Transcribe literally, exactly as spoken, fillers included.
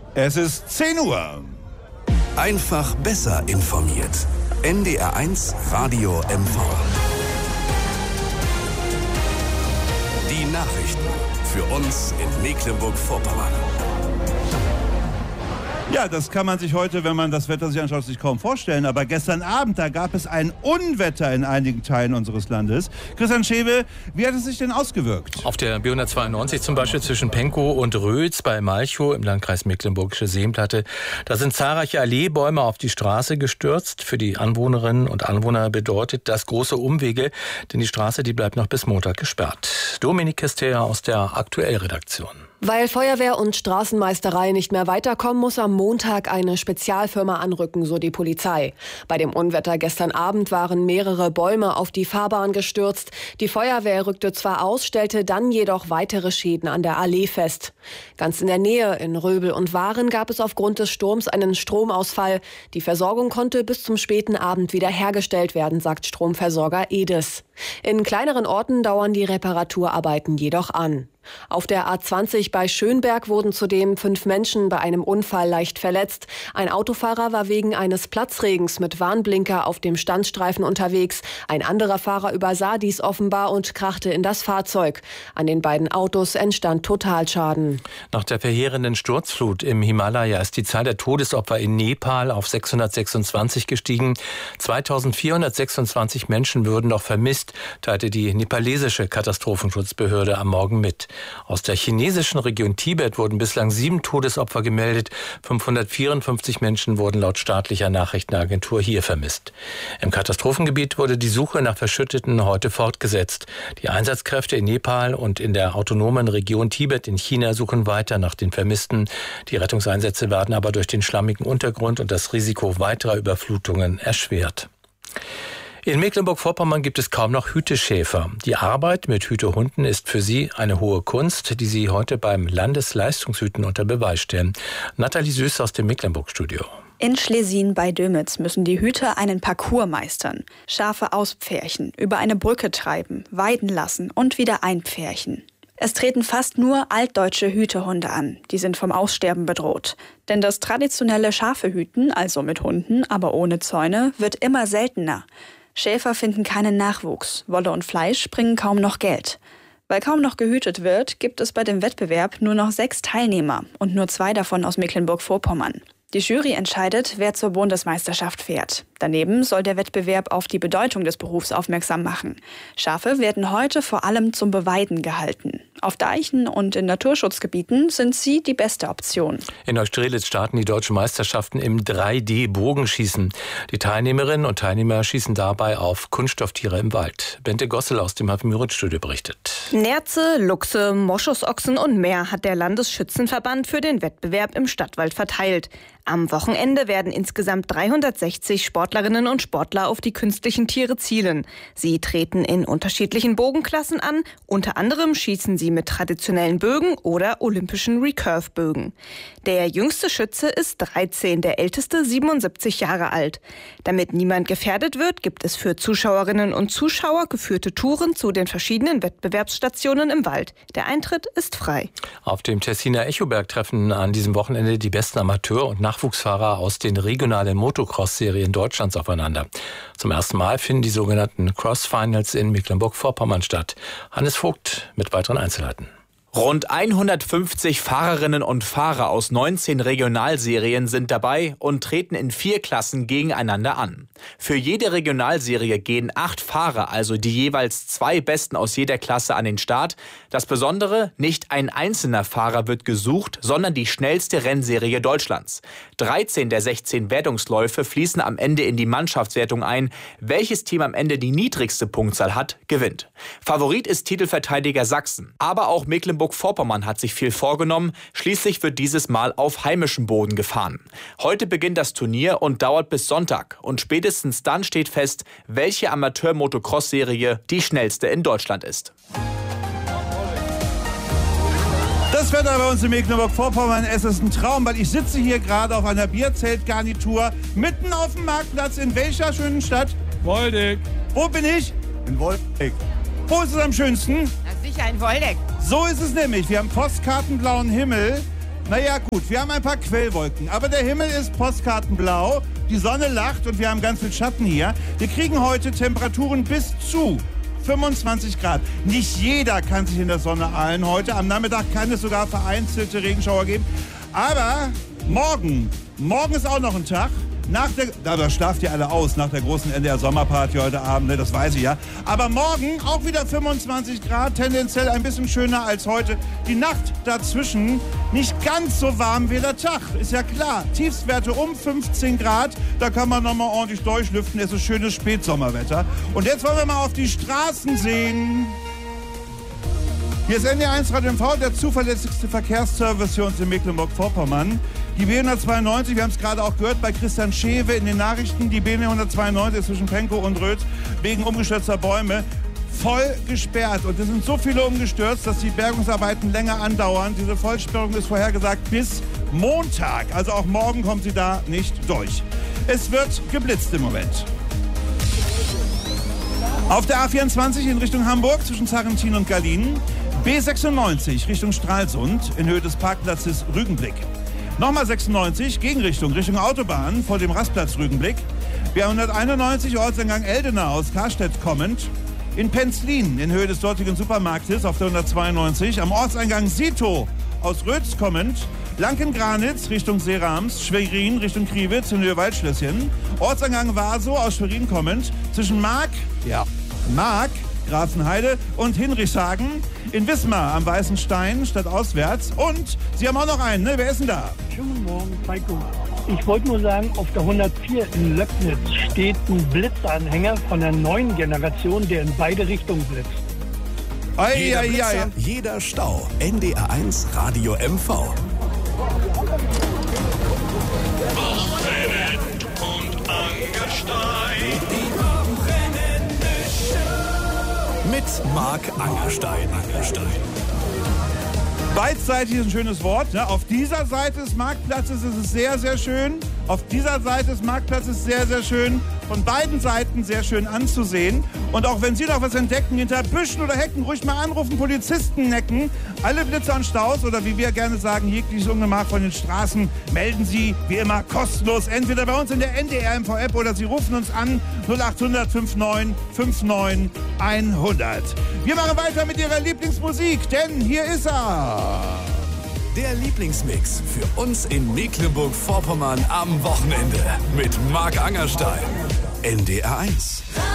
Es ist zehn Uhr. Einfach besser informiert. N D R eins Radio M V. Die Nachrichten für uns in Mecklenburg-Vorpommern. Ja, das kann man sich heute, wenn man das Wetter sich anschaut, sich kaum vorstellen. Aber gestern Abend, da gab es ein Unwetter in einigen Teilen unseres Landes. Christian Schewe, wie hat es sich denn ausgewirkt? Auf der B hundertzweiundneunzig zum Beispiel zwischen Pankow und Röls bei Malchow im Landkreis Mecklenburgische Seenplatte. Da sind zahlreiche Alleebäume auf die Straße gestürzt. Für die Anwohnerinnen und Anwohner bedeutet das große Umwege, denn die Straße, die bleibt noch bis Montag gesperrt. Dominik Kester aus der Aktuellredaktion. Weil Feuerwehr und Straßenmeisterei nicht mehr weiterkommen, muss am Montag eine Spezialfirma anrücken, so die Polizei. Bei dem Unwetter gestern Abend waren mehrere Bäume auf die Fahrbahn gestürzt. Die Feuerwehr rückte zwar aus, stellte dann jedoch weitere Schäden an der Allee fest. Ganz in der Nähe, in Röbel und Waren, gab es aufgrund des Sturms einen Stromausfall. Die Versorgung konnte bis zum späten Abend wieder hergestellt werden, sagt Stromversorger Edis. In kleineren Orten dauern die Reparaturarbeiten jedoch an. Auf der A zwanzig bei Schönberg wurden zudem fünf Menschen bei einem Unfall leicht verletzt. Ein Autofahrer war wegen eines Platzregens mit Warnblinker auf dem Standstreifen unterwegs. Ein anderer Fahrer übersah dies offenbar und krachte in das Fahrzeug. An den beiden Autos entstand Totalschaden. Nach der verheerenden Sturzflut im Himalaya ist die Zahl der Todesopfer in Nepal auf sechshundertsechsundzwanzig gestiegen. zweitausendvierhundertsechsundzwanzig Menschen würden noch vermisst, teilte die nepalesische Katastrophenschutzbehörde am Morgen mit. Aus der chinesischen Region Tibet wurden bislang sieben Todesopfer gemeldet. fünfhundertvierundfünfzig Menschen wurden laut staatlicher Nachrichtenagentur hier vermisst. Im Katastrophengebiet wurde die Suche nach Verschütteten heute fortgesetzt. Die Einsatzkräfte in Nepal und in der autonomen Region Tibet in China suchen weiter nach den Vermissten. Die Rettungseinsätze werden aber durch den schlammigen Untergrund und das Risiko weiterer Überflutungen erschwert. In Mecklenburg-Vorpommern gibt es kaum noch Hüteschäfer. Die Arbeit mit Hütehunden ist für sie eine hohe Kunst, die sie heute beim Landesleistungshüten unter Beweis stellen. Nathalie Süß aus dem Mecklenburg-Studio. In Schlesien bei Dömitz müssen die Hüter einen Parcours meistern. Schafe auspferchen, über eine Brücke treiben, weiden lassen und wieder einpferchen. Es treten fast nur altdeutsche Hütehunde an. Die sind vom Aussterben bedroht. Denn das traditionelle Schafehüten, also mit Hunden, aber ohne Zäune, wird immer seltener. Schäfer finden keinen Nachwuchs. Wolle und Fleisch bringen kaum noch Geld. Weil kaum noch gehütet wird, gibt es bei dem Wettbewerb nur noch sechs Teilnehmer und nur zwei davon aus Mecklenburg-Vorpommern. Die Jury entscheidet, wer zur Bundesmeisterschaft fährt. Daneben soll der Wettbewerb auf die Bedeutung des Berufs aufmerksam machen. Schafe werden heute vor allem zum Beweiden gehalten. Auf Deichen und in Naturschutzgebieten sind sie die beste Option. In Neustrelitz starten die deutschen Meisterschaften im drei D Bogenschießen. Die Teilnehmerinnen und Teilnehmer schießen dabei auf Kunststofftiere im Wald. Bente Gossel aus dem Hafenmüritz-Studio berichtet. Nerze, Luchse, Moschusochsen und mehr hat der Landesschützenverband für den Wettbewerb im Stadtwald verteilt. Am Wochenende werden insgesamt dreihundertsechzig Sportlerinnen und Sportler auf die künstlichen Tiere zielen. Sie treten in unterschiedlichen Bogenklassen an. Unter anderem schießen sie mit traditionellen Bögen oder olympischen Recurve-Bögen. Der jüngste Schütze ist dreizehn, der älteste siebenundsiebzig Jahre alt. Damit niemand gefährdet wird, gibt es für Zuschauerinnen und Zuschauer geführte Touren zu den verschiedenen Wettbewerbsstationen im Wald. Der Eintritt ist frei. Auf dem Tessiner Echoberg treffen an diesem Wochenende die besten Amateur- und Nachwuchsfahrer aus den regionalen Motocross-Serien Deutschlands aufeinander. Zum ersten Mal finden die sogenannten Cross-Finals in Mecklenburg-Vorpommern statt. Hannes Vogt mit weiteren Einzelheiten. Rund hundertfünfzig Fahrerinnen und Fahrer aus neunzehn Regionalserien sind dabei und treten in vier Klassen gegeneinander an. Für jede Regionalserie gehen acht Fahrer, also die jeweils zwei Besten aus jeder Klasse, an den Start. Das Besondere, nicht ein einzelner Fahrer wird gesucht, sondern die schnellste Rennserie Deutschlands. dreizehn der sechzehn Wertungsläufe fließen am Ende in die Mannschaftswertung ein. Welches Team am Ende die niedrigste Punktzahl hat, gewinnt. Favorit ist Titelverteidiger Sachsen, aber auch Mecklenburg-Vorpommern hat sich viel vorgenommen. Schließlich wird dieses Mal auf heimischem Boden gefahren. Heute beginnt das Turnier und dauert bis Sonntag. Und spätestens dann steht fest, welche Amateur-Motocross-Serie die schnellste in Deutschland ist. Das Wetter bei uns in Mecklenburg-Vorpommern, es ist ein Traum, weil ich sitze hier gerade auf einer Bierzeltgarnitur mitten auf dem Marktplatz. In welcher schönen Stadt? Woldeck. Wo bin ich? In Woldeck. Wo ist es am schönsten? Na sicher in Woldeck. So ist es nämlich. Wir haben postkartenblauen Himmel. Naja gut, wir haben ein paar Quellwolken, aber der Himmel ist postkartenblau, die Sonne lacht und wir haben ganz viel Schatten hier. Wir kriegen heute Temperaturen bis zu fünfundzwanzig Grad. Nicht jeder kann sich in der Sonne ahlen heute. Am Nachmittag kann es sogar vereinzelte Regenschauer geben. Aber morgen, morgen ist auch noch ein Tag. Nach der, da schlaft ihr alle aus nach der großen N D R-Sommerparty heute Abend, ne, das weiß ich ja. Aber morgen auch wieder fünfundzwanzig Grad, tendenziell ein bisschen schöner als heute. Die Nacht dazwischen nicht ganz so warm wie der Tag, ist ja klar. Tiefstwerte um fünfzehn Grad, da kann man nochmal ordentlich durchlüften. Es ist schönes Spätsommerwetter. Und jetzt wollen wir mal auf die Straßen sehen. Hier ist N D R eins Radio M V, der zuverlässigste Verkehrsservice für uns in Mecklenburg-Vorpommern. Die B hundertzweiundneunzig, wir haben es gerade auch gehört bei Christian Schewe in den Nachrichten, die B hundertzweiundneunzig zwischen Pankow und Rötz wegen umgestürzter Bäume voll gesperrt. Und es sind so viele umgestürzt, dass die Bergungsarbeiten länger andauern. Diese Vollsperrung ist vorhergesagt bis Montag. Also auch morgen kommt sie da nicht durch. Es wird geblitzt im Moment. Auf der A vierundzwanzig in Richtung Hamburg zwischen Sarrentin und Gallien. B sechsundneunzig Richtung Stralsund in Höhe des Parkplatzes Rügenblick. Nochmal sechsundneunzig, Gegenrichtung, Richtung Autobahn vor dem Rastplatz Rügenblick. B hunderteinundneunzig, Ortseingang Eldena aus Karstedt kommend. In Penzlin in Höhe des dortigen Supermarktes auf der hundertzweiundneunzig. Am Ortseingang Sito aus Rötz kommend. Lanken-Granitz Richtung Seerams. Schwerin Richtung Kriwitz in Höhe Waldschlösschen. Ortseingang Vaso aus Schwerin kommend. Zwischen Mark, ja, Mark, Grafenheide und Hinrichshagen. In Wismar am Weißen Stein stadtauswärts. Und Sie haben auch noch einen, ne? Wer ist denn da? Schönen guten Morgen, Heiko. Ich wollte nur sagen, auf der hundertvier in Löcknitz steht ein Blitzanhänger von der neuen Generation, der in beide Richtungen blitzt. Ei, jeder, ei, Blitzer, ei. jeder Stau. N D R eins Radio M V. Wochenend und Angerstein. Die Wochenende Show. Mit Marc Angerstein. Angerstein. Beidseitig ist ein schönes Wort. Ne? Auf dieser Seite des Marktplatzes ist es sehr, sehr schön. Auf dieser Seite des Marktplatzes ist es sehr, sehr schön. Von beiden Seiten sehr schön anzusehen. Und auch wenn Sie noch was entdecken, hinter Büschen oder Hecken, ruhig mal anrufen, Polizisten necken. Alle Blitzer und Staus oder wie wir gerne sagen, jegliches Ungemach von den Straßen melden Sie wie immer kostenlos. Entweder bei uns in der N D R M V-App oder Sie rufen uns an null acht hundert neunundfünfzig neunundfünfzig hundert. Wir machen weiter mit Ihrer Lieblingsmusik, denn hier ist er. Der Lieblingsmix für uns in Mecklenburg-Vorpommern am Wochenende mit Marc Angerstein. N D R eins.